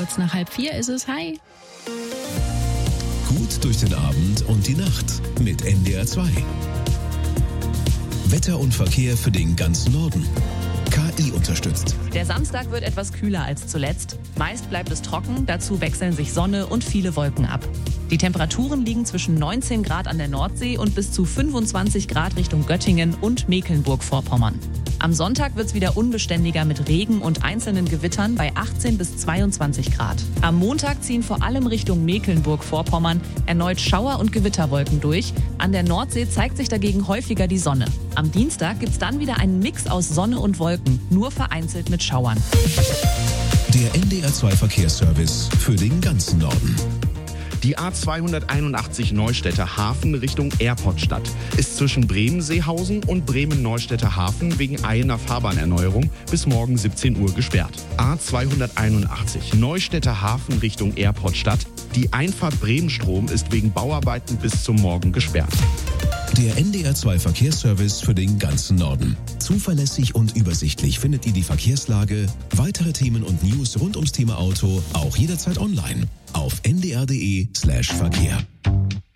Kurz nach 3:30 ist es. Hi. Gut durch den Abend und die Nacht mit NDR 2. Wetter und Verkehr für den ganzen Norden. KI unterstützt. Der Samstag wird etwas kühler als zuletzt. Meist bleibt es trocken, dazu wechseln sich Sonne und viele Wolken ab. Die Temperaturen liegen zwischen 19 Grad an der Nordsee und bis zu 25 Grad Richtung Göttingen und Mecklenburg-Vorpommern. Am Sonntag wird es wieder unbeständiger mit Regen und einzelnen Gewittern bei 18 bis 22 Grad. Am Montag ziehen vor allem Richtung Mecklenburg-Vorpommern erneut Schauer- und Gewitterwolken durch. An der Nordsee zeigt sich dagegen häufiger die Sonne. Am Dienstag gibt es dann wieder einen Mix aus Sonne und Wolken, nur vereinzelt mit Schauern. Der NDR 2 Verkehrsservice für den ganzen Norden. Die A281 Neustädter Hafen Richtung Airportstadt ist zwischen Bremen-Seehausen und Bremen-Neustädter Hafen wegen einer Fahrbahnerneuerung bis morgen 17 Uhr gesperrt. A281 Neustädter Hafen Richtung Airportstadt. Die Einfahrt Bremen-Strom ist wegen Bauarbeiten bis zum Morgen gesperrt. Der NDR 2 Verkehrsservice für den ganzen Norden. Zuverlässig und übersichtlich findet ihr die Verkehrslage, weitere Themen und News rund ums Thema Auto auch jederzeit online auf ndr.de/Verkehr.